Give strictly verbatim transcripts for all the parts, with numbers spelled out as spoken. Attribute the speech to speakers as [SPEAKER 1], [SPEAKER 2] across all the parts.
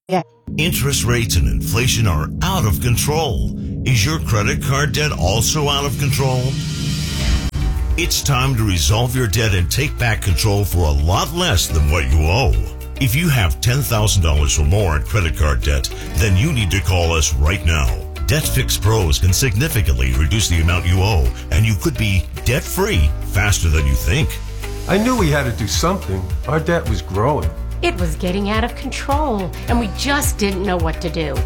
[SPEAKER 1] Yeah.
[SPEAKER 2] Interest rates and inflation are out of control. Is your credit card debt also out of control? It's time to resolve your debt and take back control for a lot less than what you owe. If you have ten thousand dollars or more in credit card debt, then you need to call us right now. DebtFix Pros can significantly reduce the amount you owe, and you could be debt-free faster than you think.
[SPEAKER 3] I knew we had to do something. Our debt was growing.
[SPEAKER 1] It was getting out of control, and we just didn't know what to do.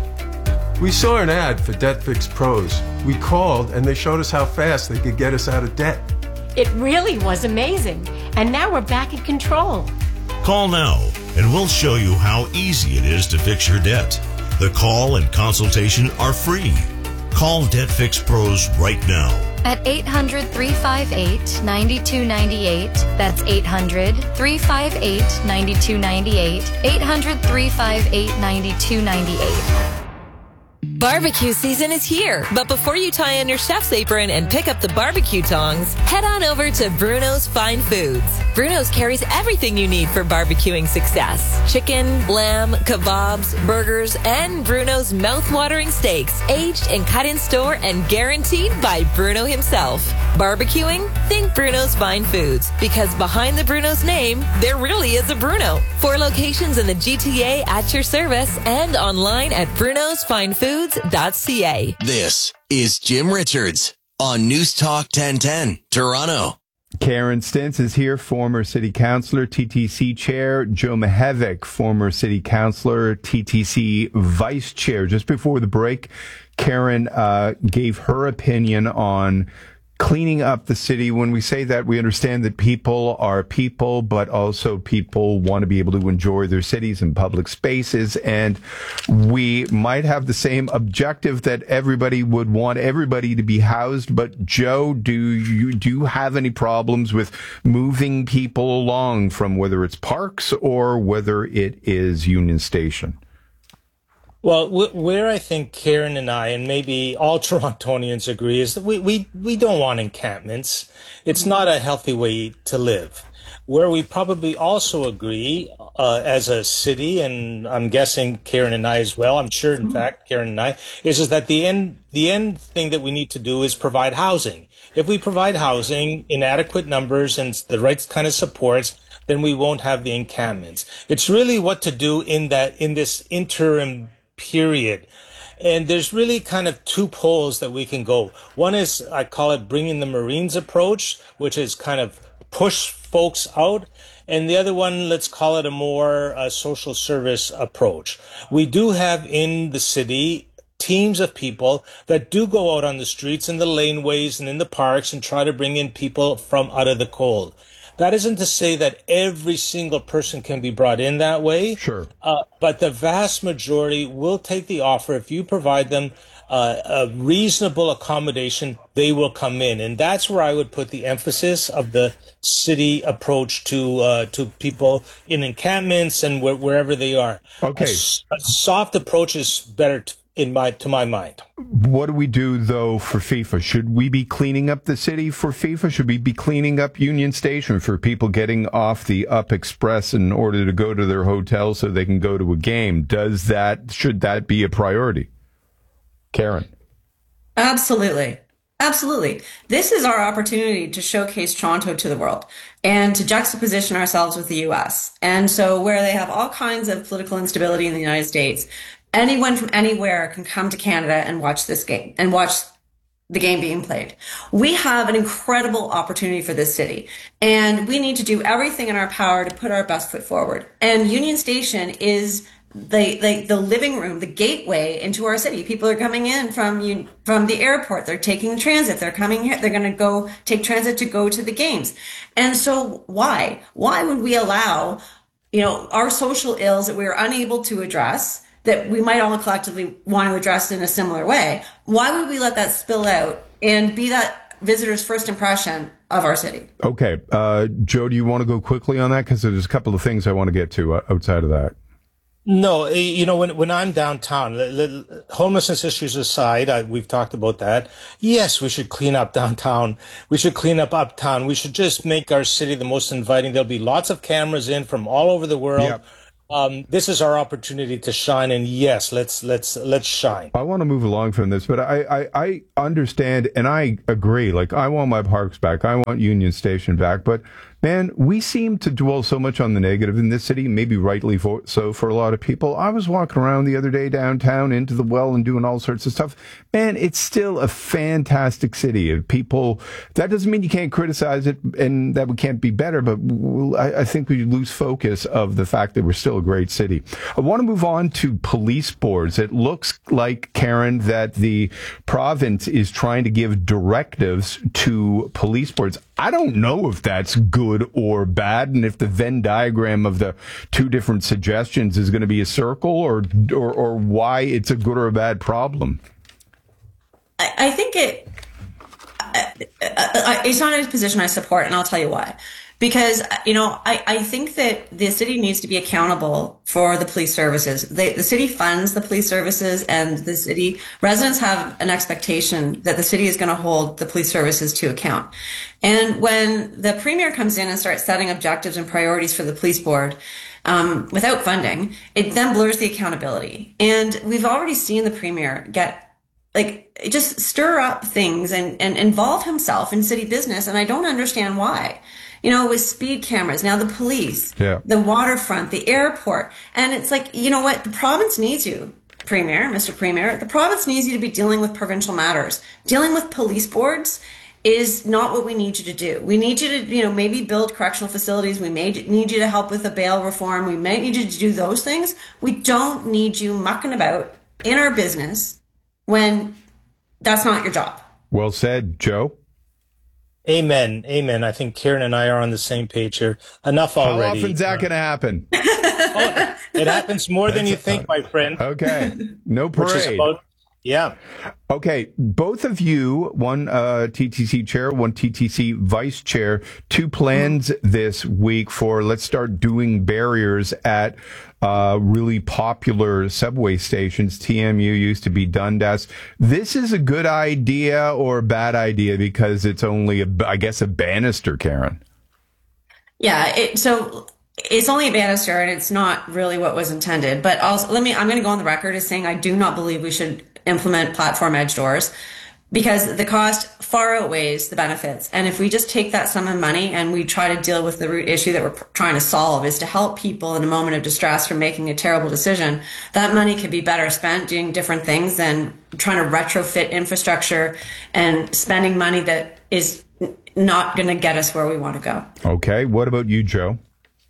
[SPEAKER 3] We saw an ad for DebtFix Pros. We called, and they showed us how fast they could get us out of debt.
[SPEAKER 1] It really was amazing, and now we're back in control.
[SPEAKER 2] Call now, and we'll show you how easy it is to fix your debt. The call and consultation are free. Call DebtFix Pros right now.
[SPEAKER 4] At eight hundred, three five eight, nine two nine eight. That's eight hundred, three five eight, nine two nine eight. eight hundred, three five eight, nine two nine eight.
[SPEAKER 5] Barbecue season is here, but before you tie on your chef's apron and pick up the barbecue tongs, head on over to Bruno's Fine Foods. Bruno's carries everything you need for barbecuing success. Chicken, lamb, kebabs, burgers, and Bruno's mouth-watering steaks, aged and cut in store and guaranteed by Bruno himself. Barbecuing? Think Bruno's Fine Foods, because behind the Bruno's name, there really is a Bruno. Four locations in the G T A at your service and online at brunos fine foods dot c a.
[SPEAKER 6] This is Jim Richards on News Talk ten ten, Toronto.
[SPEAKER 7] Karen Stintz is here, former city councillor, T T C chair. Joe Mihevc, former city councillor, T T C vice chair. Just before the break, Karen uh, gave her opinion on cleaning up the city. When we say that, we understand that people are people, but also people want to be able to enjoy their cities and public spaces. And we might have the same objective that everybody would want everybody to be housed. But Joe, do you, do you have any problems with moving people along from whether it's parks or whether it is Union Station?
[SPEAKER 8] Well, where I think Karen and I, and maybe all Torontonians agree, is that we, we, we don't want encampments. It's not a healthy way to live. Where we probably also agree uh, as a city, and I'm guessing Karen and I as well, I'm sure, in fact, Karen and I, is, is that the end, the end thing that we need to do is provide housing. If we provide housing in adequate numbers and the right kind of supports, then we won't have the encampments. It's really what to do in that, in this interim period. And there's really kind of two poles that we can go. One is, I call it bringing the Marines approach, which is kind of push folks out. And the other one, let's call it a more uh, social service approach. We do have in the city teams of people that do go out on the streets and the laneways and in the parks and try to bring in people from out of the cold. That isn't to say that every single person can be brought in that way.
[SPEAKER 7] Sure.
[SPEAKER 8] Uh, but the vast majority will take the offer. If you provide them uh, a reasonable accommodation, they will come in. And that's where I would put the emphasis of the city approach to uh, to people in encampments and wh- wherever they are.
[SPEAKER 7] Okay.
[SPEAKER 8] A, a soft approach is better t- in my to my mind.
[SPEAKER 7] What do we do, though, for FIFA? Should we be cleaning up the city for FIFA? Should we be cleaning up Union Station for people getting off the Up Express in order to go to their hotel so they can go to a game? Does that, should that be a priority? Karen?
[SPEAKER 9] Absolutely. Absolutely. This is our opportunity to showcase Toronto to the world and to juxtaposition ourselves with the U S. And so where they have all kinds of political instability in the United States, anyone from anywhere can come to Canada and watch this game and watch the game being played. We have an incredible opportunity for this city, and we need to do everything in our power to put our best foot forward. And Union Station is the, the, the living room, the gateway into our city. People are coming in from, from the airport. They're taking transit. They're coming here. They're going to go take transit to go to the games. And so why? Why would we allow, you know, our social ills that we are unable to address, that we might all collectively want to address in a similar way? Why would we let that spill out and be that visitor's first impression of our city?
[SPEAKER 7] Okay. Uh, Joe, do you want to go quickly on that? Because there's a couple of things I want to get to uh, outside of that.
[SPEAKER 8] No, you know, when when I'm downtown, homelessness issues aside, I, we've talked about that. Yes, we should clean up downtown. We should clean up uptown. We should just make our city the most inviting. There'll be lots of cameras in from all over the world.
[SPEAKER 7] Yep.
[SPEAKER 8] Um, this is our opportunity to shine, and yes, let's let's let's shine.
[SPEAKER 7] I want to move along from this, but I, I, I understand and I agree. Like, I want my parks back. I want Union Station back. But, man, we seem to dwell so much on the negative in this city, maybe rightly for, so for a lot of people. I was walking around the other day downtown into the Well and doing all sorts of stuff. Man, it's still a fantastic city. People, that doesn't mean you can't criticize it and that we can't be better, but I, I think we lose focus of the fact that we're still a great city. I want to move on to police boards. It looks like, Karen, that the province is trying to give directives to police boards. I don't know if that's good or bad, and if the Venn diagram of the two different suggestions is going to be a circle, or or, or why it's a good or a bad problem.
[SPEAKER 9] I, I think it. I, I, it's not a position I support, and I'll tell you why. Because, you know, I, I think that the city needs to be accountable for the police services. They, the city funds the police services, and the city residents have an expectation that the city is going to hold the police services to account. And when the premier comes in and starts setting objectives and priorities for the police board, um, without funding, it then blurs the accountability. And we've already seen the premier get, like, just stir up things and, and involve himself in city business. And I don't understand why. You know, with speed cameras, now the police, yeah. the waterfront, the airport. And it's like, you know what? The province needs you, Premier, Mister Premier. The province needs you to be dealing with provincial matters. Dealing with police boards is not what we need you to do. We need you to, you know, maybe build correctional facilities. We may need you to help with the bail reform. We may need you to do those things. We don't need you mucking about in our business when that's not your job.
[SPEAKER 7] Well said, Joe.
[SPEAKER 8] Amen. Amen. I think Karen and I are on the same page here. Enough already.
[SPEAKER 7] How often is that going to happen?
[SPEAKER 8] Oh, it happens more than you think, my friend.
[SPEAKER 7] Okay. No parade.
[SPEAKER 8] Which is about, yeah.
[SPEAKER 7] Okay. Both of you, one uh, T T C chair, one T T C vice chair, two plans mm-hmm. this week for let's start doing barriers at uh, really popular subway stations. T M U used to be Dundas. This is a good idea or a bad idea because it's only, a, I guess, a banister, Karen.
[SPEAKER 9] Yeah. It, so it's only a banister and it's not really what was intended. But also, let me, I'm going to go on the record as saying I do not believe we should implement platform edge doors because the cost far outweighs the benefits. And if we just take that sum of money and we try to deal with the root issue that we're trying to solve is to help people in a moment of distress from making a terrible decision, that money could be better spent doing different things than trying to retrofit infrastructure and spending money that is not going to get us where we want to go.
[SPEAKER 7] Okay. What about you, Joe?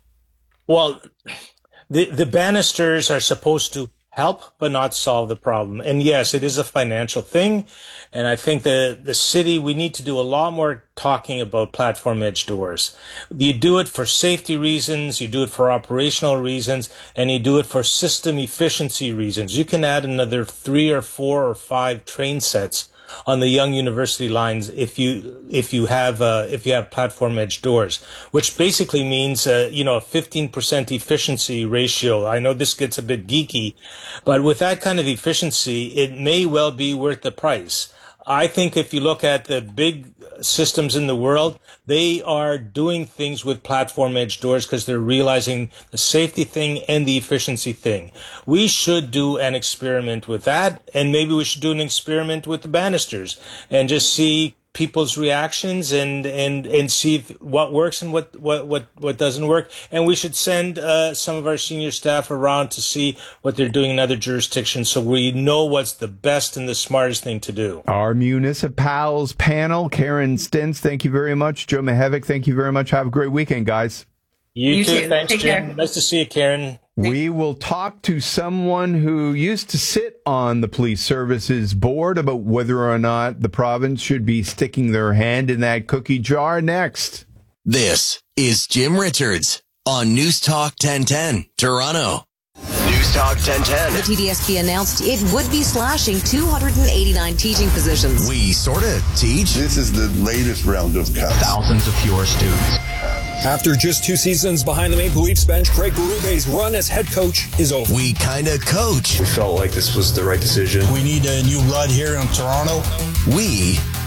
[SPEAKER 8] Well, the, the banisters are supposed to help but not solve the problem. And yes, it is a financial thing. And I think the, the city, we need to do a lot more talking about platform edge doors. You do it for safety reasons, you do it for operational reasons, and you do it for system efficiency reasons. You can add another three or four or five train sets on the Yonge University lines if you if you have uh, if you have platform edge doors, which basically means uh, you know a fifteen percent efficiency ratio. I know this gets a bit geeky, but with that kind of efficiency, it may well be worth the price. I think if you look at the big systems in the world, they are doing things with platform edge doors because they're realizing the safety thing and the efficiency thing. We should do an experiment with that, and maybe we should do an experiment with the banisters and just see people's reactions and and and see if, what works and what what what what doesn't work. And we should send uh, some of our senior staff around to see what they're doing in other jurisdictions, so we know what's the best and the smartest thing to do.
[SPEAKER 7] Our Municipals panel, Karen Stintz, thank you very much. Joe Mihevc, thank you very much. Have a great weekend, guys.
[SPEAKER 8] You,
[SPEAKER 9] you
[SPEAKER 8] too.
[SPEAKER 9] too.
[SPEAKER 8] Thanks,
[SPEAKER 9] Take
[SPEAKER 8] Jim.
[SPEAKER 9] care.
[SPEAKER 8] Nice to see you, Karen.
[SPEAKER 7] We will talk to someone who used to sit on the police services board about whether or not the province should be sticking their hand in that cookie jar next.
[SPEAKER 6] This is Jim Richards on News Talk ten ten, Toronto. News Talk ten ten.
[SPEAKER 10] The T D S P announced it would be slashing two hundred eighty-nine teaching positions.
[SPEAKER 6] We sort of teach.
[SPEAKER 11] This is the latest round of cuts.
[SPEAKER 12] Thousands of fewer students. After just two seasons behind the Maple Leafs bench, Craig Berube's run as head coach is over.
[SPEAKER 6] We kind of coach.
[SPEAKER 13] We felt like this was the right decision.
[SPEAKER 14] We need a new blood here in Toronto.
[SPEAKER 6] We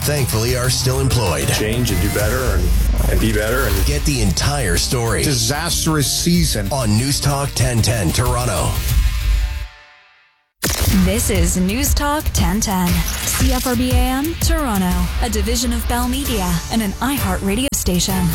[SPEAKER 6] thankfully are still employed.
[SPEAKER 12] Change and do better and, and be better. And
[SPEAKER 6] get the entire story.
[SPEAKER 13] Disastrous season.
[SPEAKER 6] On News Talk ten ten Toronto.
[SPEAKER 14] This is News Talk ten ten. C F R B A M Toronto, a division of Bell Media and an iHeart radio station.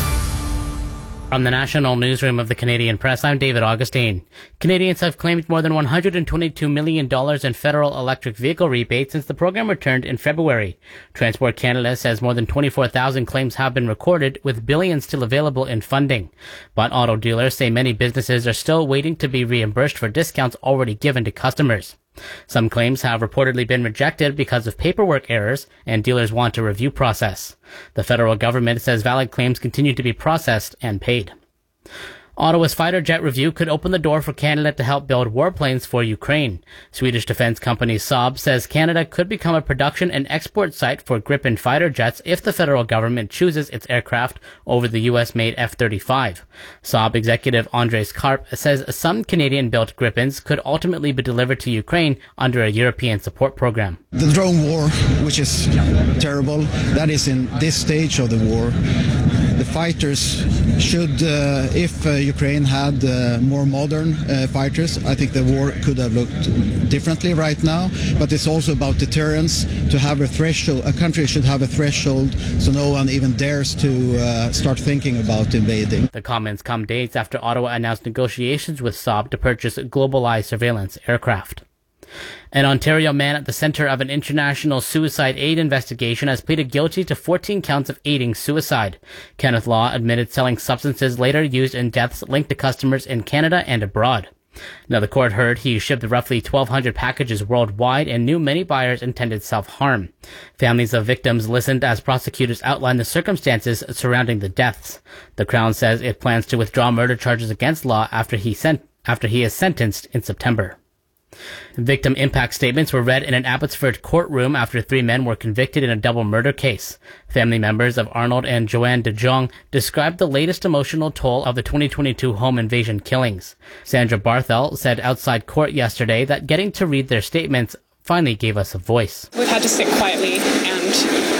[SPEAKER 15] From the National Newsroom of the Canadian Press, I'm David Augustine. Canadians have claimed more than one hundred twenty-two million dollars in federal electric vehicle rebates since the program returned in February. Transport Canada says more than twenty-four thousand claims have been recorded, with billions still available in funding. But auto dealers say many businesses are still waiting to be reimbursed for discounts already given to customers. Some claims have reportedly been rejected because of paperwork errors, and dealers want a review process. The federal government says valid claims continue to be processed and paid. Ottawa's fighter jet review could open the door for Canada to help build warplanes for Ukraine. Swedish defense company Saab says Canada could become a production and export site for Gripen fighter jets if the federal government chooses its aircraft over the U S-made F thirty-five. Saab executive Andres Karp says some Canadian-built Gripens could ultimately be delivered to Ukraine under a European support program.
[SPEAKER 16] The drone war, which is terrible, that is in this stage of the war. The fighters should, uh, if uh, Ukraine had uh, more modern uh, fighters, I think the war could have looked differently right now. But it's also about deterrence, to have a threshold. A country should have a threshold so no one even dares to uh, start thinking about invading.
[SPEAKER 15] The comments come days after Ottawa announced negotiations with Saab to purchase globalized surveillance aircraft. An Ontario man at the center of an international suicide aid investigation has pleaded guilty to fourteen counts of aiding suicide. Kenneth Law admitted selling substances later used in deaths linked to customers in Canada and abroad. Now, the court heard he shipped roughly twelve hundred packages worldwide and knew many buyers intended self-harm. Families of victims listened as prosecutors outlined the circumstances surrounding the deaths. The Crown says it plans to withdraw murder charges against Law after he sent after he is sentenced in September. Victim impact statements were read in an Abbotsford courtroom after three men were convicted in a double murder case. Family members of Arnold and Joanne de Jong described the latest emotional toll of the twenty twenty-two home invasion killings. Sandra Barthel said outside court yesterday that getting to read their statements finally gave us a voice.
[SPEAKER 17] We've had to sit quietly and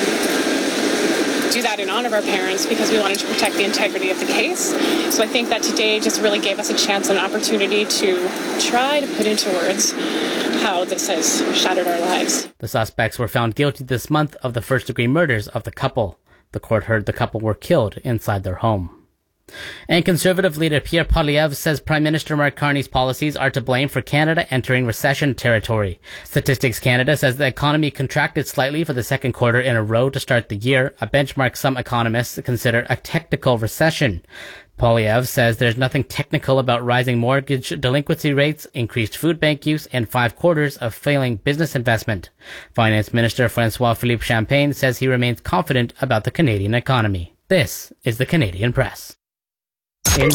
[SPEAKER 17] do that in honor of our parents because we wanted to protect the integrity of the case. So I think that today just really gave us a chance and an opportunity to try to put into words how this has shattered our lives.
[SPEAKER 15] The suspects were found guilty this month of the first-degree murders of the couple. The court heard the couple were killed inside their home. And Conservative leader Pierre Poilievre says Prime Minister Mark Carney's policies are to blame for Canada entering recession territory. Statistics Canada says the economy contracted slightly for the second quarter in a row to start the year, a benchmark some economists consider a technical recession. Poilievre says there's nothing technical about rising mortgage delinquency rates, increased food bank use, and five quarters of failing business investment. Finance Minister Francois-Philippe Champagne says he remains confident about the Canadian economy. This is the Canadian Press. In-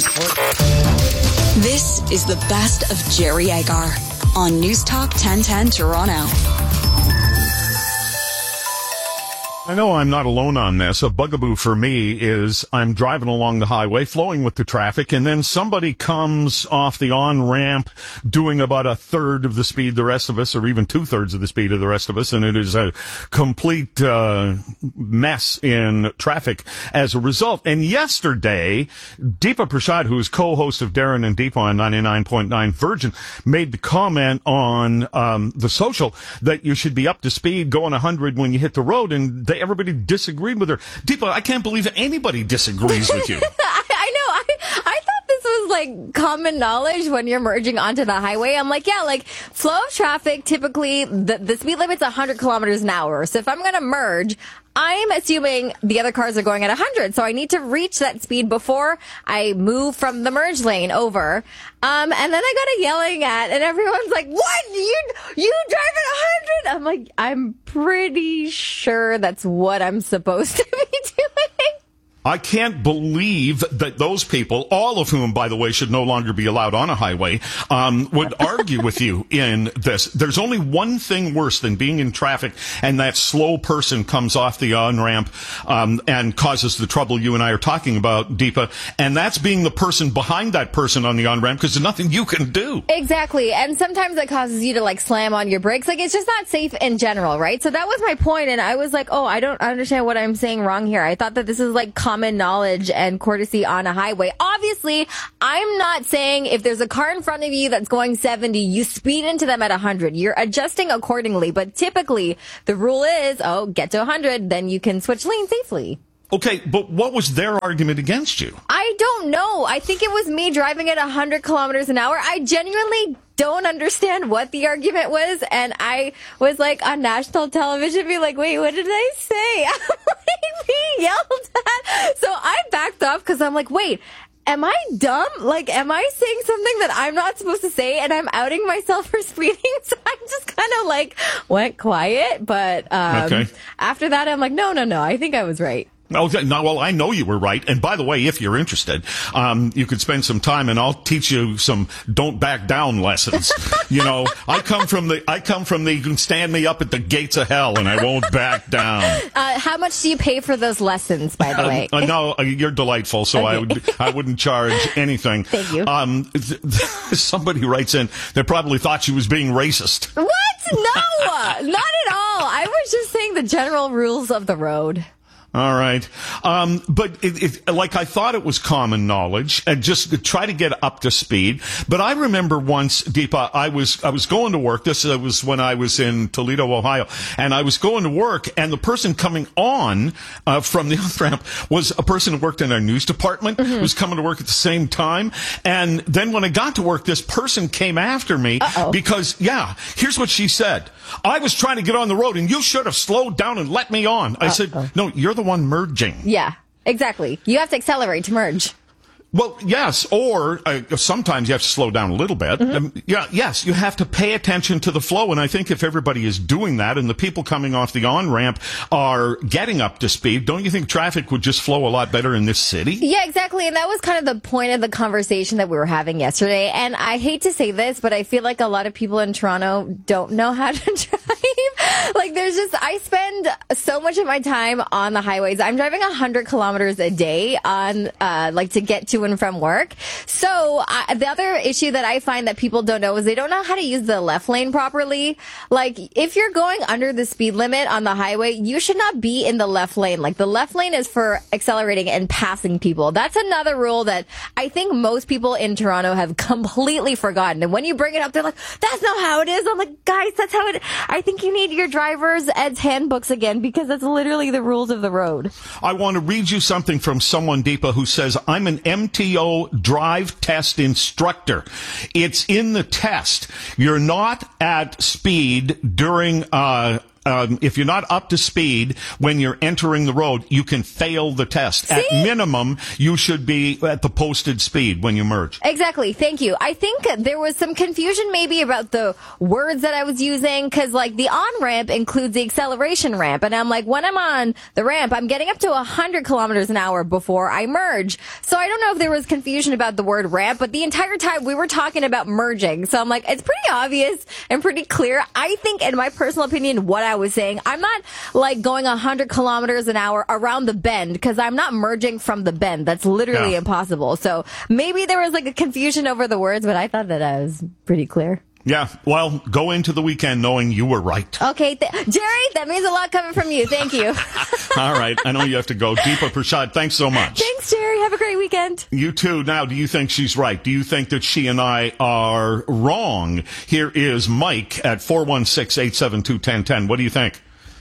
[SPEAKER 14] This is the best of Jerry Agar on News Talk ten ten Toronto.
[SPEAKER 18] I know I'm not alone on this. A bugaboo for me is I'm driving along the highway, flowing with the traffic, and then somebody comes off the on-ramp doing about a third of the speed the rest of us, or even two-thirds of the speed of the rest of us, and it is a complete uh, mess in traffic as a result. And yesterday, Deepa Prasad, who is co-host of Darren and Deepa on ninety-nine point nine Virgin, made the comment on um, the social that you should be up to speed, going one hundred when you hit the road, and they everybody disagreed with her. Deepa, I can't believe anybody disagrees with you.
[SPEAKER 19] I, I know. I, I thought this was like common knowledge when you're merging onto the highway. I'm like, yeah, like flow of traffic, typically the, the speed limit's one hundred kilometers an hour. So if I'm going to merge, I'm assuming the other cars are going at one hundred, so I need to reach that speed before I move from the merge lane over. Um, and then I got a yelling at, and everyone's like, what? You, you drive at one hundred? I'm like, I'm pretty sure that's what I'm supposed to be doing.
[SPEAKER 18] I can't believe that those people, all of whom, by the way, should no longer be allowed on a highway, um, would argue with you in this. There's only one thing worse than being in traffic and that slow person comes off the on-ramp um, and causes the trouble you and I are talking about, Deepa, and that's being the person behind that person on the on-ramp because there's nothing you can do.
[SPEAKER 19] Exactly. And sometimes it causes you to, like, slam on your brakes. Like, it's just not safe in general, right? So that was my point, and I was like, oh, I don't understand what I'm saying wrong here. I thought that this is, like, common knowledge and courtesy on a highway. Obviously, I'm not saying if there's a car in front of you that's going seventy, you speed into them at one hundred. You're adjusting accordingly. But typically, the rule is, oh, get to one hundred, then you can switch lanes safely.
[SPEAKER 18] Okay, but what was their argument against you?
[SPEAKER 19] I don't know. I think it was me driving at one hundred kilometers an hour. I genuinely don't understand what the argument was, and I was like on national television being like, wait, what did I say? I'm being yelled at. So I backed off because I'm like, wait, am I dumb? Like, am I saying something that I'm not supposed to say, and I'm outing myself for speeding? So I just kind of like went quiet, but um,
[SPEAKER 18] okay.
[SPEAKER 19] After that, I'm like, no, no, no, I think I was right.
[SPEAKER 18] Okay, no, well, I know you were right. And by the way, if you're interested, um, you could spend some time and I'll teach you some don't back down lessons. You know, I come from the, I come from the, you can stand me up at the gates of hell and I won't back down.
[SPEAKER 19] Uh, how much do you pay for those lessons, by the way?
[SPEAKER 18] Uh, no, uh, you're delightful, so
[SPEAKER 19] Okay.
[SPEAKER 18] I would, I wouldn't charge anything.
[SPEAKER 19] Thank you.
[SPEAKER 18] Um, th- th- somebody writes in, they probably thought she was being racist.
[SPEAKER 19] What? No, not at all. I was just saying the general rules of the road.
[SPEAKER 18] All right. Um, but it, it, like I thought it was common knowledge and just try to get up to speed. But I remember once, Deepa, I was, I was going to work. This was when I was in Toledo, Ohio, and I was going to work and the person coming on, uh, from the off-ramp was a person who worked in our news department
[SPEAKER 19] Mm-hmm.
[SPEAKER 18] who was coming to work at the same time. And then when I got to work, this person came after me
[SPEAKER 19] Uh-oh.
[SPEAKER 18] because, yeah, here's what she said. I was trying to get on the road and you should have slowed down and let me on. I
[SPEAKER 19] Uh-oh.
[SPEAKER 18] said, no, you're the one merging.
[SPEAKER 19] Yeah, exactly. You have to accelerate to merge.
[SPEAKER 18] Well, yes, or uh, sometimes you have to slow down a little bit.
[SPEAKER 19] Mm-hmm.
[SPEAKER 18] Um, yeah, yes, you have to pay attention to the flow, and I think if everybody is doing that and the people coming off the on-ramp are getting up to speed, don't you think traffic would just flow a lot better in this city?
[SPEAKER 19] Yeah, exactly. And that was kind of the point of the conversation that we were having yesterday. And I hate to say this, but I feel like a lot of people in Toronto don't know how to drive. Like, there's just, I spend so much of my time on the highways. I'm driving one hundred kilometers a day on, uh, like, to get to and from work. So I, the other issue that I find that people don't know is they don't know how to use the left lane properly. Like, if you're going under the speed limit on the highway, you should not be in the left lane. Like, the left lane is for accelerating and passing people. That's another rule that I think most people in Toronto have completely forgotten. And when you bring it up, they're like, that's not how it is. I'm like, guys, that's how it, I think you need your driver's ed's handbooks again, because that's literally the rules of the road.
[SPEAKER 18] I want to read you something from someone, Deepa, who says, I'm an M T O drive test instructor. It's in the test. You're not at speed during, uh, Um, if you're not up to speed when you're entering the road, you can fail the test.
[SPEAKER 19] See?
[SPEAKER 18] At minimum, you should be at the posted speed when you merge.
[SPEAKER 19] Exactly. Thank you. I think there was some confusion maybe about the words that I was using, because like the on-ramp includes the acceleration ramp. And I'm like, when I'm on the ramp, I'm getting up to one hundred kilometers an hour before I merge. So I don't know if there was confusion about the word ramp, but the entire time we were talking about merging. So I'm like, it's pretty obvious and pretty clear. I think, in my personal opinion, what I was saying, I'm not like going one hundred kilometers an hour around the bend, because I'm not merging from the bend. That's literally
[SPEAKER 18] Yeah.
[SPEAKER 19] impossible. So maybe there was like a confusion over the words, but I thought that I was pretty clear.
[SPEAKER 18] Yeah, well, go into the weekend knowing you were right.
[SPEAKER 19] Okay, th- Jerry, that means a lot coming from you. Thank you.
[SPEAKER 18] All right, I know you have to go. Deepa Prasad, thanks so much.
[SPEAKER 19] Thanks, Jerry. Have a great weekend.
[SPEAKER 18] You too. Now, do you think she's right? Do you think that she and I are wrong? Here is Mike at four one six, eight seven two, one zero one zero. What do you think?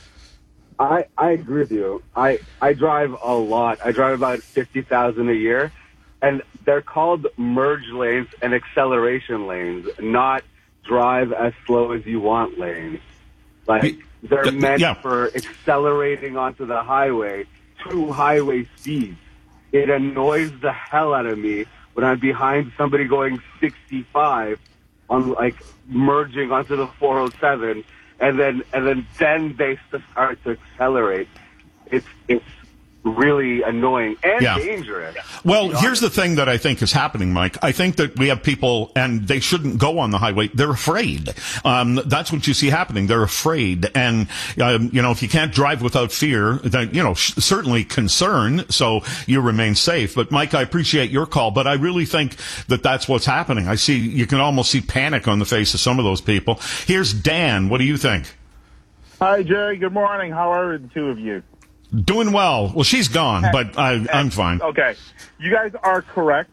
[SPEAKER 13] I, I agree with you. I, I drive a lot. I drive about fifty thousand a year, and they're called merge lanes and acceleration lanes, not drive as slow as you want lanes. Like, they're meant
[SPEAKER 18] yeah.
[SPEAKER 13] for accelerating onto the highway to highway speeds. It annoys the hell out of me when I'm behind somebody going sixty-five on, like, merging onto the four oh seven, and then and then then they start to accelerate. It's it's really annoying and
[SPEAKER 18] Yeah.
[SPEAKER 13] dangerous.
[SPEAKER 18] Well, here's the thing that I think is happening, Mike. I think that we have people, and they shouldn't go on the highway. They're afraid. Um, that's what you see happening. They're afraid. And, um, you know, if you can't drive without fear, then, you know, sh- certainly concern, so you remain safe. But, Mike, I appreciate your call, but I really think that that's what's happening. I see, you can almost see panic on the face of some of those people. Here's Dan. What do you think?
[SPEAKER 20] Hi, Jerry. Good morning. How are the two of you?
[SPEAKER 18] Doing well. Well, she's gone, but I, I'm fine.
[SPEAKER 20] Okay. You guys are correct.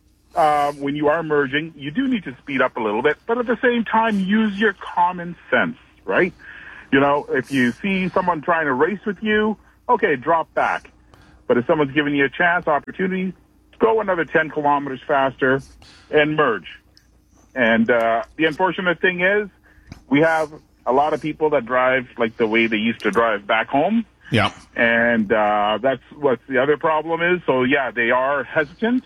[SPEAKER 20] Um, when you are merging, you do need to speed up a little bit, but at the same time, use your common sense, right? You know, if you see someone trying to race with you, okay, drop back. But if someone's giving you a chance, opportunity, go another ten kilometers faster and merge. And uh, the unfortunate thing is, we have a lot of people that drive like the way they used to drive back home.
[SPEAKER 18] Yeah.
[SPEAKER 20] And uh, that's what the other problem is. So, yeah, they are hesitant,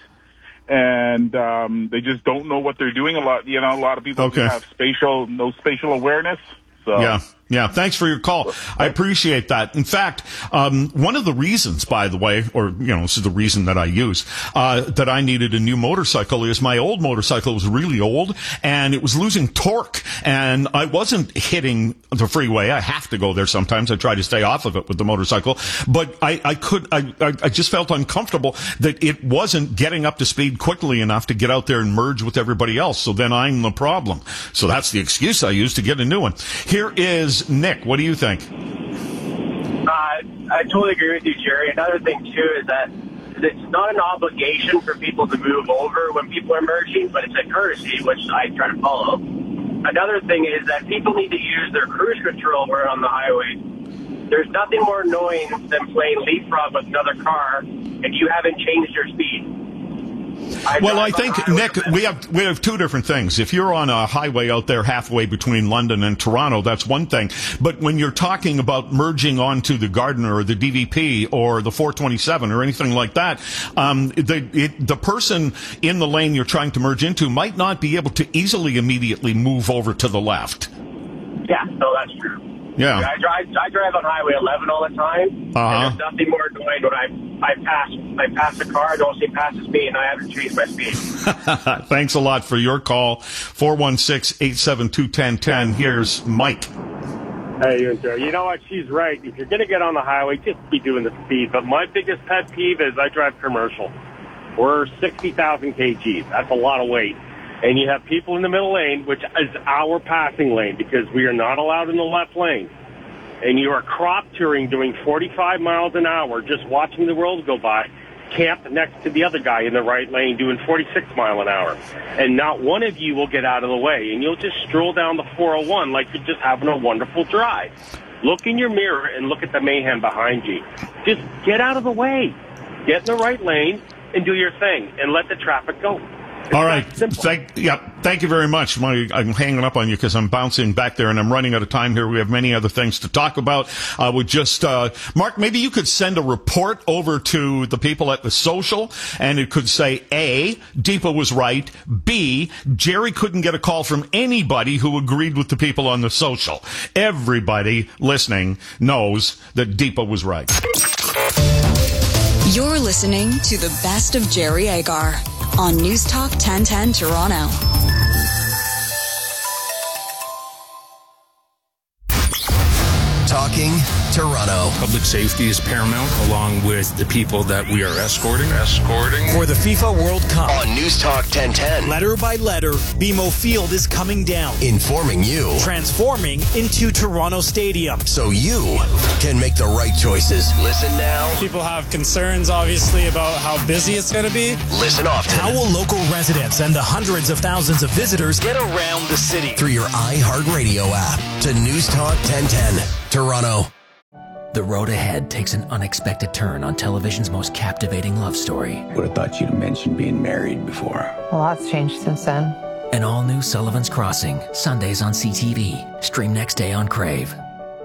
[SPEAKER 20] and um, they just don't know what they're doing. A lot, you know, a lot of people
[SPEAKER 18] Okay.
[SPEAKER 20] have spatial, no spatial awareness. So.
[SPEAKER 18] Yeah. Yeah, thanks for your call. I appreciate that. In fact, um, one of the reasons, by the way, or, you know, this is the reason that I use, uh, that I needed a new motorcycle is my old motorcycle was really old and it was losing torque and I wasn't hitting the freeway. I have to go there sometimes. I try to stay off of it with the motorcycle, but I, I could, I, I, I just felt uncomfortable that it wasn't getting up to speed quickly enough to get out there and merge with everybody else. So then I'm the problem. So that's the excuse I use to get a new one. Here is Nick. What do you think?
[SPEAKER 21] Uh, I totally agree with you, Jerry. Another thing, too, is that it's not an obligation for people to move over when people are merging, but it's a courtesy, which I try to follow. Another thing is that people need to use their cruise control when we're on the highway. There's nothing more annoying than playing leapfrog with another car and you haven't changed your speed. I
[SPEAKER 18] Well, I
[SPEAKER 21] drive
[SPEAKER 18] think,
[SPEAKER 21] on the
[SPEAKER 18] Nick, we have we have two different things. If you're on a highway out there halfway between London and Toronto, that's one thing. But when you're talking about merging onto the Gardiner or the D V P or the four twenty-seven or anything like that, um, the it, the person in the lane you're trying to merge into might not be able to easily immediately move over to the left.
[SPEAKER 21] Yeah, no, that's true.
[SPEAKER 18] Yeah.
[SPEAKER 21] I drive I drive on Highway eleven all the time.
[SPEAKER 18] Uh-huh.
[SPEAKER 21] And there's nothing more annoying when I I pass I pass a car, I don't see passes me, and I haven't changed my speed.
[SPEAKER 18] Thanks a lot for your call. four one six, eight seven two, one zero one zero. Here's Mike.
[SPEAKER 22] Hey, you You know what? She's right. If you're going to get on the highway, just be doing the speed. But my biggest pet peeve is I drive commercial. We're sixty thousand kilograms. That's a lot of weight. And you have people in the middle lane, which is our passing lane, because we are not allowed in the left lane. And you are crop touring, doing forty-five miles an hour, just watching the world go by, camped next to the other guy in the right lane doing forty-six mile an hour. And not one of you will get out of the way. And you'll just stroll down the four oh one like you're just having a wonderful drive. Look in your mirror and look at the mayhem behind you. Just get out of the way. Get in the right lane and do your thing and let the traffic go. It's
[SPEAKER 18] All right. Thank, yeah, thank you very much. My, I'm hanging up on you because I'm bouncing back there and I'm running out of time here. We have many other things to talk about. I would just, uh, Mark, maybe you could send a report over to the people at the social and it could say, A, Deepa was right. B, Jerry couldn't get a call from anybody who agreed with the people on the social. Everybody listening knows that Deepa was right.
[SPEAKER 14] You're listening to the best of Jerry Agar on News Talk ten ten Toronto.
[SPEAKER 6] Talking Toronto.
[SPEAKER 23] Public safety is paramount, along with the people that we are escorting. Escorting.
[SPEAKER 24] For the FIFA World Cup.
[SPEAKER 6] On News Talk ten ten.
[SPEAKER 24] Letter by letter, B M O Field is coming down.
[SPEAKER 6] Informing you.
[SPEAKER 24] Transforming into Toronto Stadium.
[SPEAKER 6] So you can make the right choices. Listen now.
[SPEAKER 25] People have concerns, obviously, about how busy it's going to be.
[SPEAKER 6] Listen often.
[SPEAKER 24] How will local residents and the hundreds of thousands of visitors get around the city?
[SPEAKER 6] Through your iHeartRadio app to News Talk ten ten, Toronto.
[SPEAKER 26] The road ahead takes an unexpected turn on television's most captivating love story.
[SPEAKER 27] Would have thought you'd have mentioned being married before.
[SPEAKER 28] A lot's changed since then.
[SPEAKER 26] An all-new Sullivan's Crossing, Sundays on C T V. Stream next day on Crave.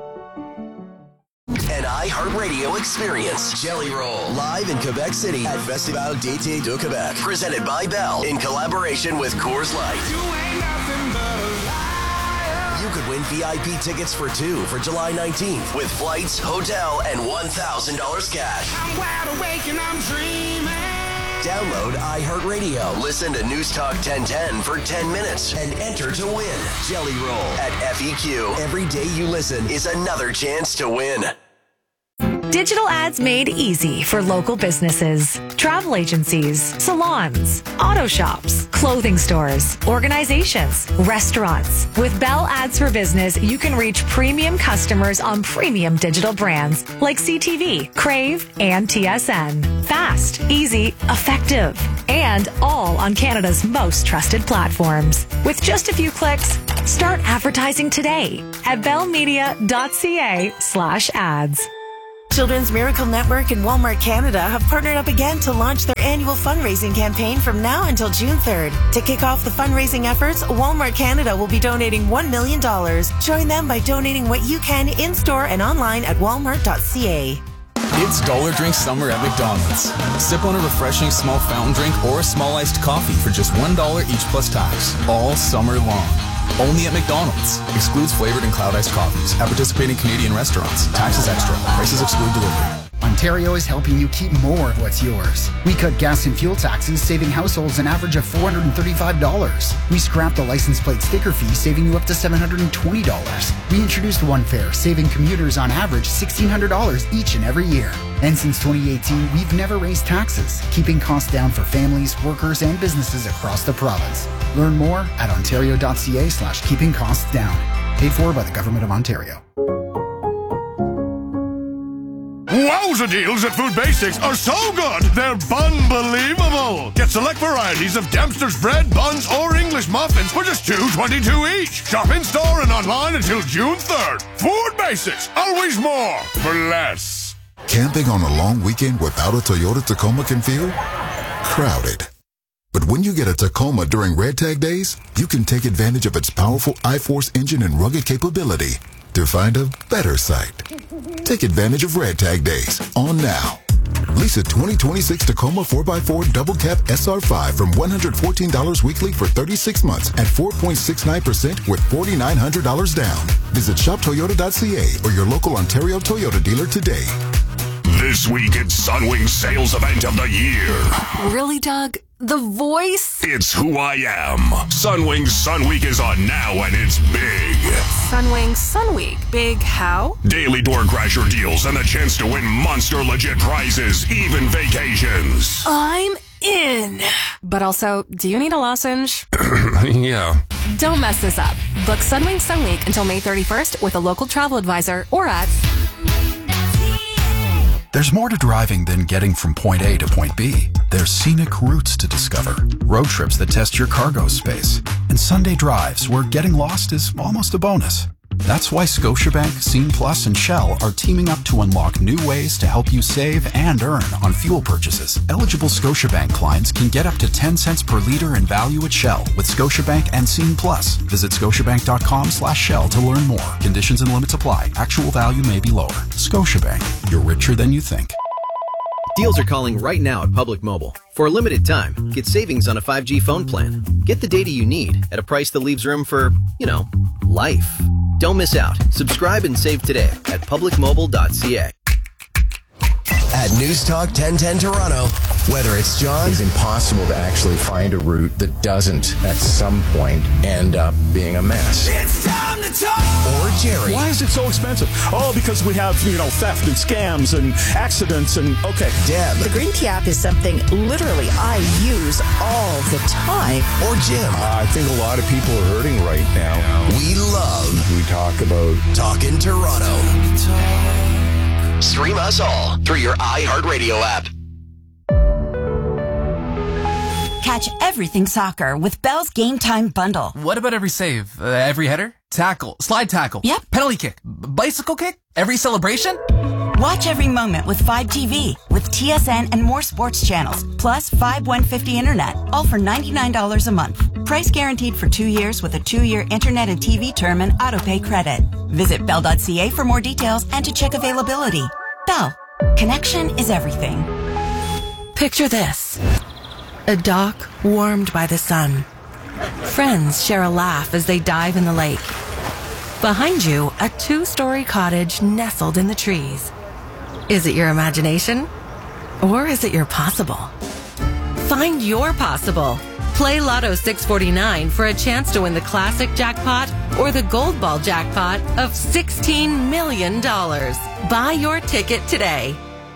[SPEAKER 6] An iHeartRadio experience. Jelly Roll. Live in Quebec City at Festival d'été de Québec. Presented by Bell in collaboration with Coors Light. You ain't nothing but a liar. You could win win V I P tickets for two for July nineteenth with flights, hotel, and one thousand dollars cash.
[SPEAKER 1] I'm wide awake and I'm dreaming.
[SPEAKER 6] Download iHeartRadio. Listen to News Talk ten ten for ten minutes and enter to win Jelly Roll at F E Q. Every day you listen is another chance to win.
[SPEAKER 14] Digital ads made easy for local businesses, travel agencies, salons, auto shops, clothing stores, organizations, restaurants. With Bell Ads for Business, you can reach premium customers on premium digital brands like C T V, Crave, and T S N. Fast, easy, effective, and all on Canada's most trusted platforms. With just a few clicks, start advertising today at bellmedia.ca slash ads.
[SPEAKER 2] Children's Miracle Network and Walmart Canada have partnered up again to launch their annual fundraising campaign from now until June third. To kick off the fundraising efforts, Walmart Canada will be donating one million dollars. Join them by donating what you can in-store and online at walmart dot c a.
[SPEAKER 3] It's Dollar Drink Summer at McDonald's. Sip on a refreshing small fountain drink or a small iced coffee for just one dollar each plus tax, all summer long. Only at McDonald's. Excludes flavored and cloud iced coffees at participating Canadian restaurants. Taxes extra. Prices exclude delivery.
[SPEAKER 4] Ontario is helping you keep more of what's yours. We cut gas and fuel taxes, saving households an average of four hundred thirty-five dollars. We scrapped the license plate sticker fee, saving you up to seven hundred twenty dollars. We introduced One Fare, saving commuters on average sixteen hundred dollars each and every year. And since twenty eighteen, we've never raised taxes, keeping costs down for families, workers, and businesses across the province. Learn more at ontario.ca slash keeping costs down. Paid for by the Government of Ontario.
[SPEAKER 5] Wowza deals at Food Basics are so good, they're unbelievable. Get select varieties of Dempster's bread, buns, or English muffins for just two dollars and twenty-two cents each. Shop in-store and online until June third. Food Basics, always more for less.
[SPEAKER 7] Camping on a long weekend without a Toyota Tacoma can feel crowded. But when you get a Tacoma during Red Tag Days, you can take advantage of its powerful I-Force engine and rugged capability to find a better site. Take advantage of Red Tag Days on now. Lease a twenty twenty-six Tacoma four by four Double Cab S R five from one hundred fourteen dollars weekly for thirty-six months at four point six nine percent with four thousand nine hundred dollars down. Visit shop toyota dot c a or your local Ontario Toyota dealer today.
[SPEAKER 8] This week it's Sunwing's sales event of the year.
[SPEAKER 2] Really, Doug? The voice?
[SPEAKER 8] It's who I am. Sunwing's Sun Week is on now and it's big.
[SPEAKER 2] Sunwing Sun Week. Big how?
[SPEAKER 8] Daily door crasher deals and the chance to win monster legit prizes, even vacations.
[SPEAKER 2] I'm in. But also, do you need a lozenge?
[SPEAKER 8] Yeah.
[SPEAKER 2] Don't mess this up. Book Sunwing Sun Week until May thirty-first with a local travel advisor or at...
[SPEAKER 9] There's more to driving than getting from point A to point B. There's scenic routes to discover, road trips that test your cargo space, and Sunday drives where getting lost is almost a bonus. That's why Scotiabank, Scene Plus, and Shell are teaming up to unlock new ways to help you save and earn on fuel purchases. Eligible Scotiabank clients can get up to ten cents per liter in value at Shell with Scotiabank and Scene Plus. Visit scotiabank.com slash Shell to learn more. Conditions and limits apply. Actual value may be lower. Scotiabank. You're richer than you think.
[SPEAKER 29] Deals are calling right now at Public Mobile. For a limited time, get savings on a five G phone plan. Get the data you need at a price that leaves room for, you know, life. Don't miss out. Subscribe and save today at public mobile dot c a.
[SPEAKER 6] At News Talk ten ten Toronto, whether it's John...
[SPEAKER 27] It's impossible to actually find a route that doesn't, at some point, end up being a mess.
[SPEAKER 1] It's time to talk!
[SPEAKER 6] Or Jerry.
[SPEAKER 18] Why is it so expensive? Oh, because we have, you know, theft and scams and accidents and, okay.
[SPEAKER 6] Deb.
[SPEAKER 30] The Green Tea app is something literally I use all the time.
[SPEAKER 6] Or Jim.
[SPEAKER 27] Uh, I think a lot of people are hurting right now.
[SPEAKER 6] We love...
[SPEAKER 27] We talk about...
[SPEAKER 6] Talkin' Toronto. Stream us all through your iHeartRadio app.
[SPEAKER 31] Catch everything soccer with Bell's Game Time Bundle.
[SPEAKER 32] What about every save? Uh, every header? Tackle? Slide tackle?
[SPEAKER 31] Yep.
[SPEAKER 32] Penalty kick? B- bicycle kick? Every celebration?
[SPEAKER 31] Watch every moment with five T V, with T S N and more sports channels, plus five one fifty internet, all for ninety-nine dollars a month. Price guaranteed for two years with a two-year internet and T V term and autopay credit. Visit bell dot c a for more details and to check availability. Bell. Connection is everything.
[SPEAKER 2] Picture this. A dock warmed by the sun. Friends share a laugh as they dive in the lake. Behind you, a two-story cottage nestled in the trees. Is it your imagination? Or is it your possible? Find your possible. Play Lotto six forty-nine for a chance to win the classic jackpot or the gold ball jackpot of sixteen million dollars. Buy your ticket today.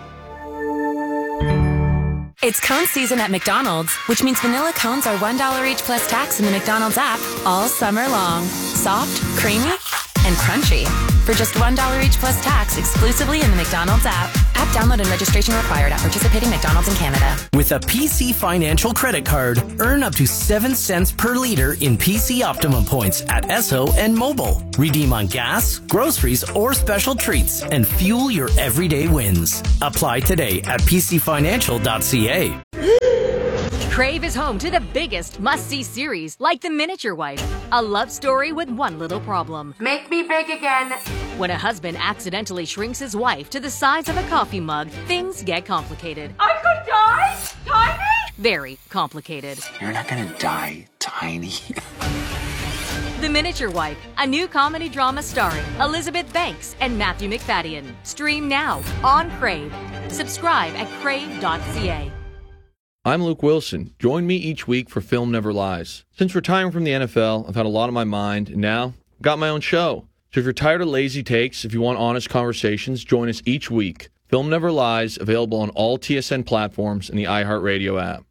[SPEAKER 10] It's cone season at McDonald's, which means vanilla cones are one dollar each plus tax in the McDonald's app all summer long. Soft, creamy, and crunchy. For just one dollar each plus tax exclusively in the McDonald's app. App download and registration required at participating McDonald's in Canada.
[SPEAKER 24] With a P C Financial credit card, earn up to seven cents per liter in P C Optimum points at Esso and Mobile. Redeem on gas, groceries, or special treats and fuel your everyday wins. Apply today at p c financial dot c a.
[SPEAKER 11] Crave is home to the biggest must-see series, like The Miniature Wife, a love story with one little problem.
[SPEAKER 12] Make me big again.
[SPEAKER 11] When a husband accidentally shrinks his wife to the size of a coffee mug, things get complicated.
[SPEAKER 12] I could die? Tiny?
[SPEAKER 11] Very complicated.
[SPEAKER 13] You're not gonna die tiny.
[SPEAKER 11] The Miniature Wife, a new comedy drama starring Elizabeth Banks and Matthew McFadden. Stream now on Crave. Subscribe at crave dot c a.
[SPEAKER 15] I'm Luke Wilson. Join me each week for Film Never Lies. Since retiring from the N F L, I've had a lot on my mind, and now I've got my own show. So if you're tired of lazy takes, if you want honest conversations, join us each week. Film Never Lies, available on all T S N platforms and the iHeartRadio app.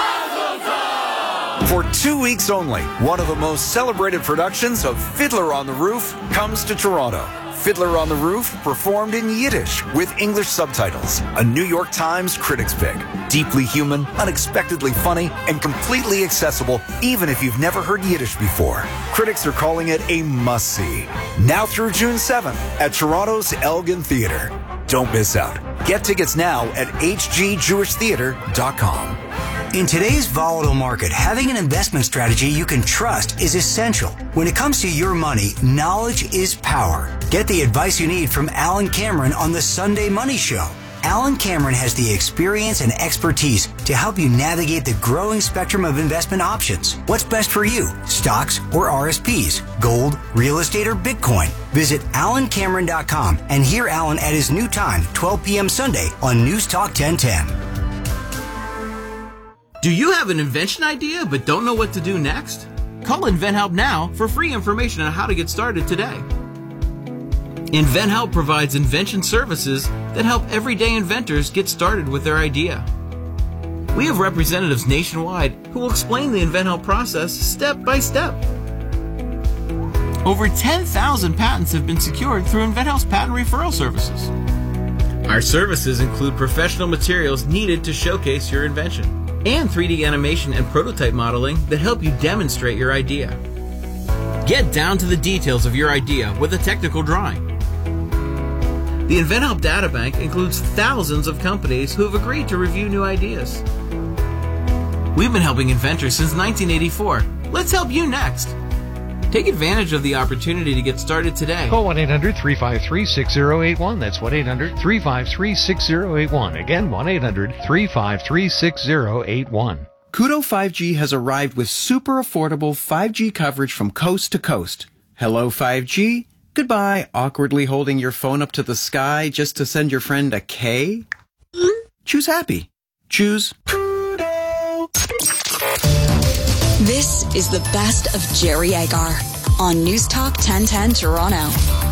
[SPEAKER 16] For two weeks only, one of the most celebrated productions of Fiddler on the Roof comes to Toronto. Fiddler on the Roof, performed in Yiddish with English subtitles. A New York Times critics pick. Deeply human, unexpectedly funny, and completely accessible, even if you've never heard Yiddish before. Critics are calling it a must-see. Now through June seventh at Toronto's Elgin Theatre. Don't miss out. Get tickets now at h g jewish theatre dot com.
[SPEAKER 17] In today's volatile market, having an investment strategy you can trust is essential. When it comes to your money, knowledge is power. Get the advice you need from Alan Cameron on the Sunday Money Show. Alan Cameron has the experience and expertise to help you navigate the growing spectrum of investment options. What's best for you? Stocks or R S Ps? Gold, real estate, or Bitcoin? Visit alan cameron dot com and hear Alan at his new time, twelve p.m. Sunday on News Talk ten ten.
[SPEAKER 19] Do you have an invention idea but don't know what to do next? Call InventHelp now for free information on how to get started today. InventHelp provides invention services that help everyday inventors get started with their idea. We have representatives nationwide who will explain the InventHelp process step by step. Over ten thousand patents have been secured through InventHelp's patent referral services. Our services include professional materials needed to showcase your invention, and three D animation and prototype modeling that help you demonstrate your idea. Get down to the details of your idea with a technical drawing. The InventHelp Databank includes thousands of companies who have agreed to review new ideas. We've been helping inventors since nineteen eighty-four. Let's help you next. Take advantage of the opportunity to get started today.
[SPEAKER 20] Call one eight hundred three five three six zero eight one. That's one eight hundred three five three six zero eight one. Again, one eight hundred three five three six zero eight one.
[SPEAKER 21] Koodo five G has arrived with super affordable five G coverage from coast to coast. Hello five G. Goodbye, awkwardly holding your phone up to the sky just to send your friend a K. Choose happy. Choose Koodo.
[SPEAKER 22] This is the best of Jerry Agar on News Talk ten ten Toronto.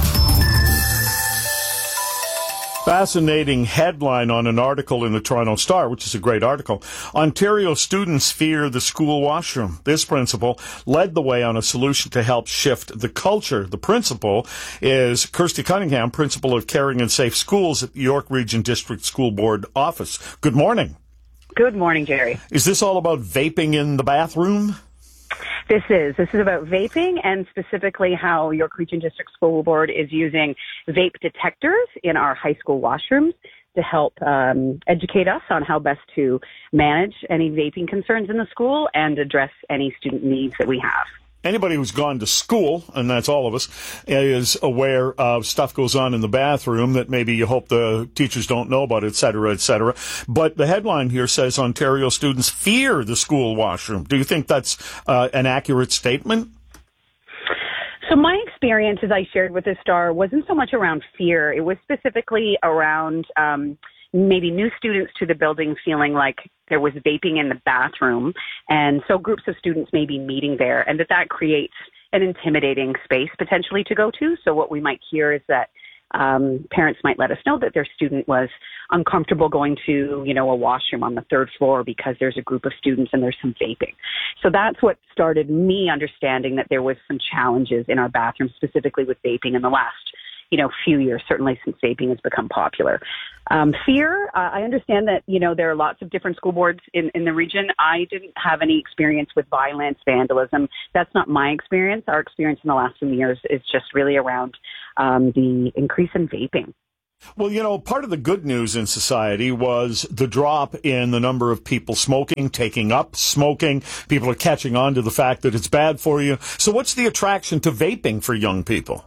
[SPEAKER 18] Fascinating headline on an article in the Toronto Star, which is a great article. Ontario students fear the school washroom. This principal led the way on a solution to help shift the culture. The principal is Kirsty Cunningham, principal of Caring and Safe Schools at the York Region District School Board office. Good morning.
[SPEAKER 23] Good morning, Jerry.
[SPEAKER 18] Is this all about vaping in the bathroom?
[SPEAKER 23] This is. This is about vaping, and specifically how York Region District School Board is using vape detectors in our high school washrooms to help um, educate us on how best to manage any vaping concerns in the school and address any student needs that we have.
[SPEAKER 18] Anybody who's gone to school, and that's all of us, is aware of stuff goes on in the bathroom that maybe you hope the teachers don't know about, et cetera, et cetera. But the headline here says Ontario students fear the school washroom. Do you think that's uh, an accurate statement?
[SPEAKER 23] So my experience, as I shared with the Star, wasn't so much around fear. It was specifically around um, maybe new students to the building feeling like there was vaping in the bathroom. And so groups of students may be meeting there, and that that creates an intimidating space potentially to go to. So what we might hear is that Um, parents might let us know that their student was uncomfortable going to, you know, a washroom on the third floor because there's a group of students and there's some vaping. So that's what started me understanding that there was some challenges in our bathrooms, specifically with vaping in the last, you know, few years, certainly since vaping has become popular. Um, fear, uh, I understand that, you know, there are lots of different school boards in, in the region. I didn't have any experience with violence, vandalism. That's not my experience. Our experience in the last few years is just really around um, the increase in vaping.
[SPEAKER 18] Well, you know, part of the good news in society was the drop in the number of people smoking, taking up smoking. People are catching on to the fact that it's bad for you. So what's the attraction to vaping for young people?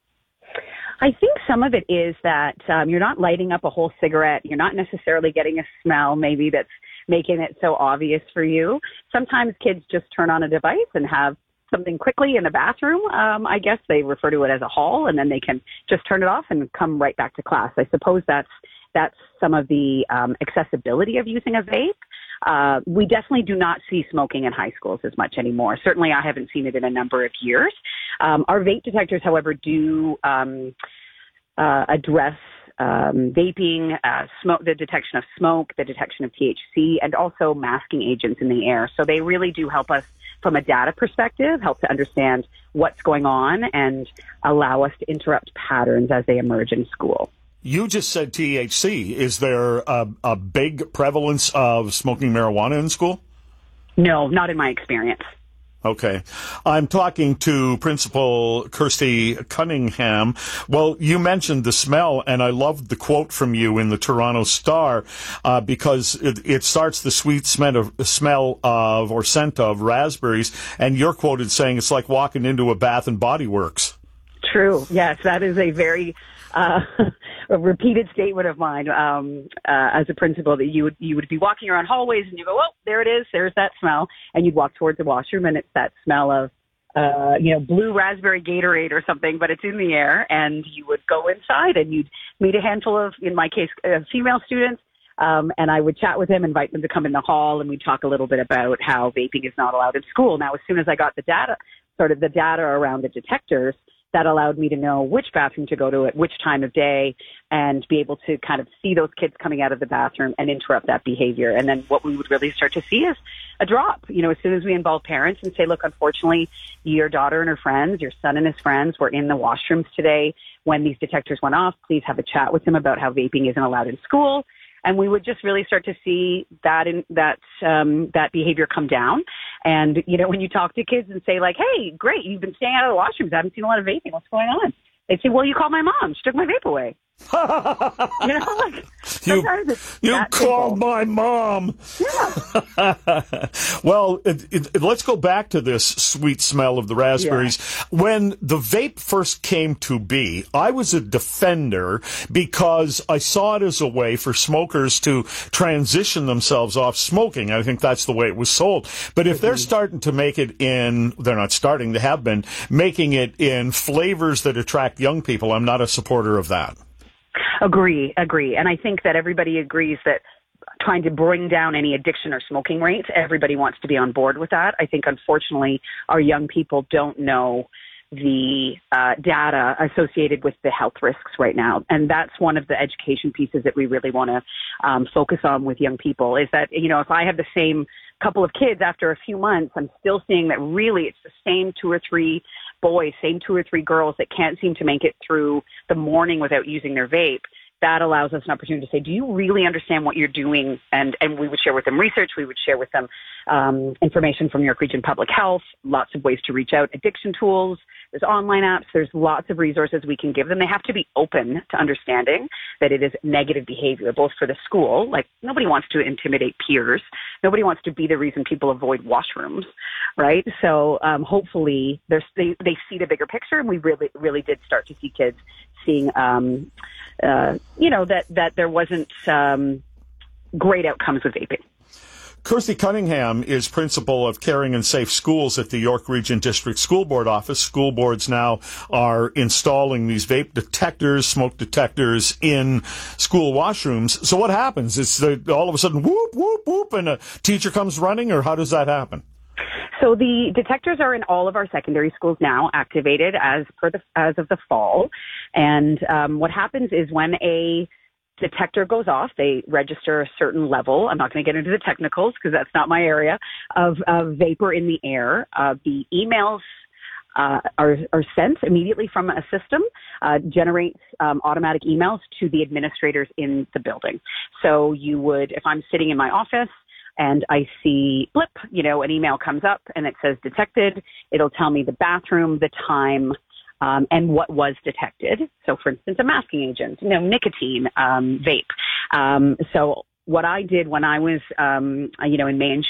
[SPEAKER 23] I think some of it is that um, you're not lighting up a whole cigarette. You're not necessarily getting a smell maybe that's making it so obvious for you. Sometimes kids just turn on a device and have something quickly in the bathroom. Um, I guess they refer to it as a hall, and then they can just turn it off and come right back to class. I suppose that's that's some of the um, accessibility of using a vape. Uh, we definitely do not see smoking in high schools as much anymore. Certainly, I haven't seen it in a number of years. Um, our vape detectors, however, do um, uh, address um, vaping, uh, smoke, the detection of smoke, the detection of T H C, and also masking agents in the air. So they really do help us from a data perspective, help to understand what's going on and allow us to interrupt patterns as they emerge in school.
[SPEAKER 18] You just said T H C. Is there a, a big prevalence of smoking marijuana in school?
[SPEAKER 23] No, not in my experience.
[SPEAKER 18] Okay. I'm talking to Principal Kirsty Cunningham. Well, you mentioned the smell, and I loved the quote from you in the Toronto Star uh, because it, it starts the sweet smell of, smell of or scent of raspberries, and you're quoted saying it's like walking into a Bath and Body Works.
[SPEAKER 23] True. Yes, that is a very uh, a repeated statement of mine um, uh, as a principal, that you would you would be walking around hallways and you go, oh, there it is, there's that smell, and you'd walk towards the washroom and it's that smell of uh, you know blue raspberry Gatorade or something, but it's in the air, and you would go inside and you'd meet a handful of, in my case, uh, female students. Um, and I would chat with them, invite them to come in the hall, and we'd talk a little bit about how vaping is not allowed in school. Now, as soon as I got the data, sort of the data around the detectors, that allowed me to know which bathroom to go to at which time of day and be able to kind of see those kids coming out of the bathroom and interrupt that behavior. And then what we would really start to see is a drop. You know, as soon as we involve parents and say, look, unfortunately, your daughter and her friends, your son and his friends were in the washrooms today when these detectors went off. Please have a chat with them about how vaping isn't allowed in school. And we would just really start to see that in, that um, that behavior come down. And, you know, when you talk to kids and say, like, hey, great, you've been staying out of the washrooms. I haven't seen a lot of vaping. What's going on? They'd say, well, you called my mom. She took my vape away. you know, like,
[SPEAKER 18] you,
[SPEAKER 23] it's
[SPEAKER 18] you called
[SPEAKER 23] simple.
[SPEAKER 18] my mom.
[SPEAKER 23] Yeah.
[SPEAKER 18] Well, it, it, let's go back to this sweet smell of the raspberries. Yeah. When the vape first came to be, I was a defender because I saw it as a way for smokers to transition themselves off smoking. I think that's the way it was sold. But if mm-hmm. they're starting to make it in, they're not starting, they have been making it in flavors that attract young people, I'm not a supporter of that.
[SPEAKER 23] Agree, agree. And I think that everybody agrees that trying to bring down any addiction or smoking rates, everybody wants to be on board with that. I think, unfortunately, our young people don't know the uh, data associated with the health risks right now. And that's one of the education pieces that we really want to um, focus on with young people, is that, you know, if I have the same couple of kids after a few months, I'm still seeing that really it's the same two or three boys, same two or three girls that can't seem to make it through the morning without using their vape. That allows us an opportunity to say, do you really understand what you're doing? And, and we would share with them research. We would share with them um, information from York Region Public Health, lots of ways to reach out, addiction tools. There's online apps. There's lots of resources we can give them. They have to be open to understanding that it is negative behavior, both for the school. Like, nobody wants to intimidate peers. Nobody wants to be the reason people avoid washrooms, right? So um, hopefully there's, they, they see the bigger picture, and we really, really did start to see kids seeing, um, uh, you know, that, that there wasn't um, great outcomes with vaping.
[SPEAKER 18] Kirsty Cunningham is principal of Caring and Safe Schools at the York Region District School Board office. School boards now are installing these vape detectors, smoke detectors in school washrooms. So what happens? Is the, all of a sudden whoop, whoop, whoop, and a teacher comes running, or how does that happen?
[SPEAKER 23] So the detectors are in all of our secondary schools now, activated as per the as of the fall. And um, what happens is when a detector goes off, they register a certain level. I'm not going to get into the technicals because that's not my area of, of vapor in the air. Uh, the emails uh, are, are sent immediately from a system, uh, generates um, automatic emails to the administrators in the building. So you would, if I'm sitting in my office and I see blip, you know, an email comes up and it says detected, it'll tell me the bathroom, the time, Um, and what was detected. So, for instance, a masking agent, you know, nicotine, um, vape. Um, so what I did when I was, um, you know, in May and